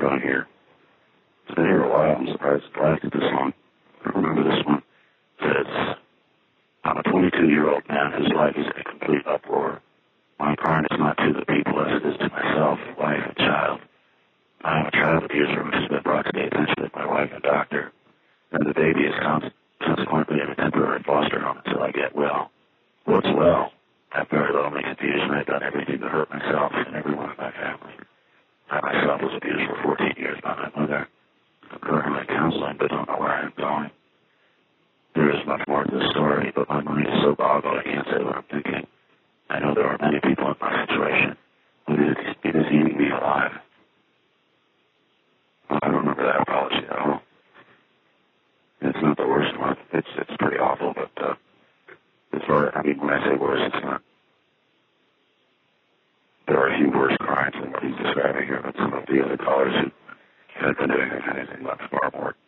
on here. It's been here a while. I'm surprised it lasted this long. I remember this one. It says, I'm a 22-year-old man whose life is in a complete uproar. My crime is not to the people as it is to myself, wife, and child. I am a child abuser which has been brought to the attention of my wife and doctor, and the baby is consequently in a temporary foster home until I get well. What's well? I have very little confusion. I've done everything to hurt myself and everyone in my family. I myself was abused for 14 years by my mother. I'm currently counseling, but don't know where I am going. There is much more to the story, but my mind is so boggled I can't say what I'm thinking. I know there are many people in my situation, but it is eating me alive. I don't remember that apology at all. It's not the worst one. It's pretty awful, but as far, I mean, when I say worse, it's not. There are a few worse crimes than what he's describing here, but some of the other callers who had been doing anything much far more